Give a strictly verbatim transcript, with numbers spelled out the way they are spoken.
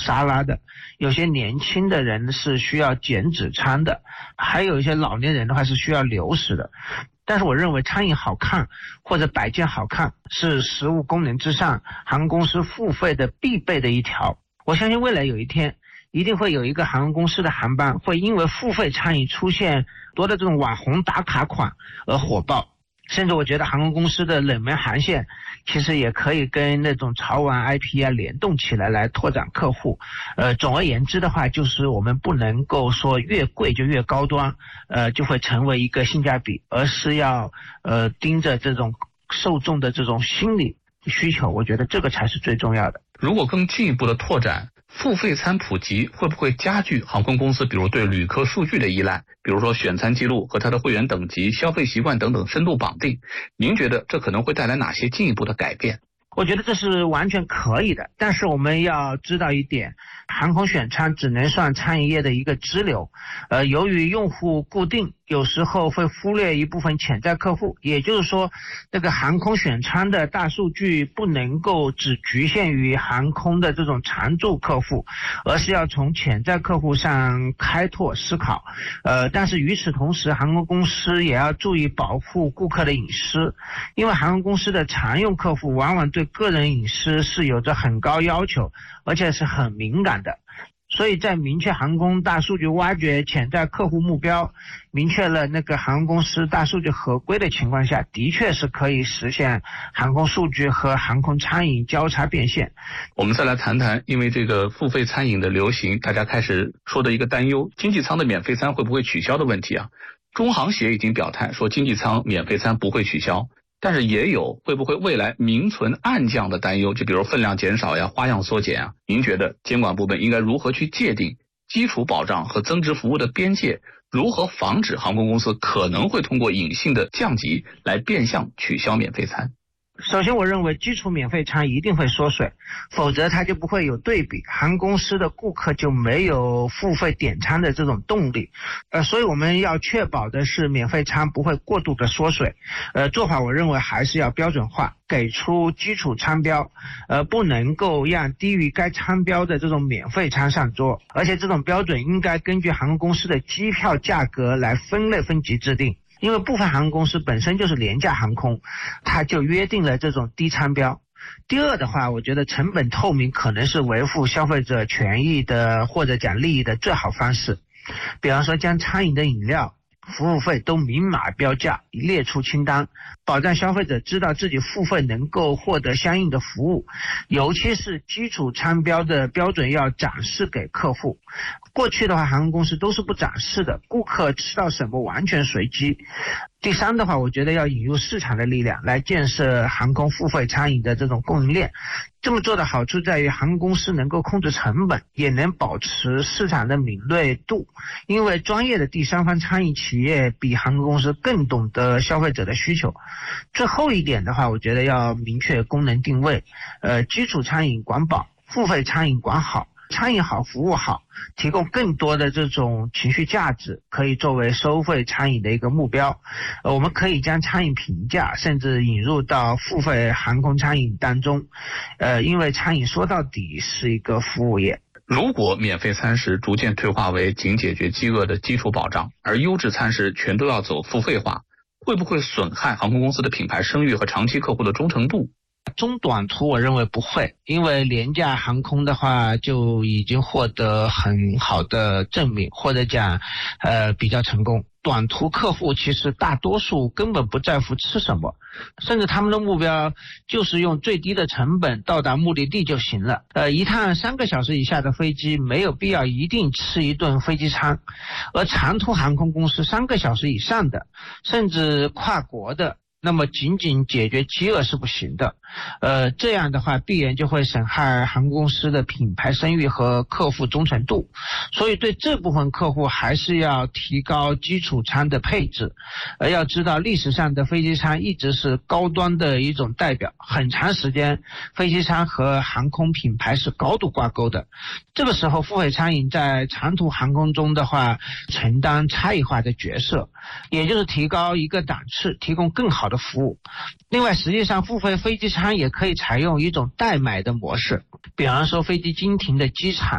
沙拉的，有些年轻的人是需要减脂餐的，还有一些老年人的话是需要流食的。但是我认为餐饮好看或者摆件好看是食物功能之上航空公司付费的必备的一条。我相信未来有一天一定会有一个航空公司的航班会因为付费餐饮出现多的这种网红打卡款而火爆，甚至我觉得航空公司的冷门航线其实也可以跟那种潮玩 I P 啊联动起来来拓展客户。呃，总而言之的话，就是我们不能够说越贵就越高端，呃，就会成为一个性价比，而是要呃盯着这种受众的这种心理需求，我觉得这个才是最重要的。 如果更进一步的拓展，付费餐普及会不会加剧航空公司比如对旅客数据的依赖，比如说选餐记录和他的会员等级、消费习惯等等深度绑定？您觉得这可能会带来哪些进一步的改变？ 我觉得这是完全可以的，但是我们要知道一点，航空选餐只能算餐饮业的一个支流，呃，由于用户固定，有时候会忽略一部分潜在客户，也就是说，这个航空选餐的大数据不能够只局限于航空的这种常驻客户，而是要从潜在客户上开拓思考。呃，但是与此同时，航空公司也要注意保护顾客的隐私，因为航空公司的常用客户往往对个人隐私是有着很高要求，而且是很敏感的。所以在明确航空大数据挖掘潜在客户目标，明确了那个航空公司大数据合规的情况下，的确是可以实现航空数据和航空餐饮交叉变现。 我们再来谈谈，因为这个付费餐饮的流行，大家开始说的一个担忧，经济舱的免费餐会不会取消的问题啊。中航协已经表态说经济舱免费餐不会取消，但是也有会不会未来明存暗降的担忧，就比如分量减少呀、花样缩减啊。您觉得监管部门应该如何去界定基础保障和增值服务的边界？如何防止航空公司可能会通过隐性的降级来变相取消免费餐？ 首先我认为基础免费餐一定会缩水，否则它就不会有对比，航空公司的顾客就没有付费点餐的这种动力。呃，所以我们要确保的是免费餐不会过度的缩水。呃，做法我认为还是要标准化，给出基础餐标，呃，不能够让低于该餐标的这种免费餐上桌，而且这种标准应该根据航空公司的机票价格来分类分级制定。因为部分航空公司本身就是廉价航空，它就约定了这种低餐标。第二的话，我觉得成本透明可能是维护消费者权益的或者讲利益的最好方式。比方说将餐饮的饮料、服务费都明码标价，列出清单，保障消费者知道自己付费能够获得相应的服务。尤其是基础餐标的标准要展示给客户。过去的话，航空公司都是不展示的，顾客吃到什么完全随机。第三的话，我觉得要引入市场的力量来建设航空付费餐饮的这种供应链。这么做的好处在于航空公司能够控制成本，也能保持市场的敏锐度，因为专业的第三方餐饮企业比航空公司更懂得消费者的需求。最后一点的话，我觉得要明确功能定位，呃，基础餐饮管饱，付费餐饮管好。餐饮好，服务好，提供更多的这种情绪价值，可以作为收费餐饮的一个目标。呃，我们可以将餐饮评价甚至引入到付费航空餐饮当中。呃，因为餐饮说到底是一个服务业。 如果免费餐食逐渐退化为仅解决饥饿的基础保障，而优质餐食全都要走付费化，会不会损害航空公司的品牌声誉和长期客户的忠诚度？ 中短途我认为不会，因为廉价航空的话就已经获得很好的证明，或者讲呃比较成功。短途客户其实大多数根本不在乎吃什么，甚至他们的目标就是用最低的成本到达目的地就行了。呃，一趟三个小时以下的飞机没有必要一定吃一顿飞机餐，而长途航空公司三个小时以上的，甚至跨国的，那么仅仅解决饥饿是不行的。呃，这样的话必然就会损害航空公司的品牌声誉和客户忠诚度。所以对这部分客户还是要提高基础餐的配置。呃，要知道历史上的飞机餐一直是高端的一种代表，很长时间飞机餐和航空品牌是高度挂钩的。这个时候付费餐饮在长途航空中的话承担差异化的角色，也就是提高一个档次，提供更好的服务。另外实际上付费飞机餐也可以采用一种代买的模式，比方说飞机经停的机场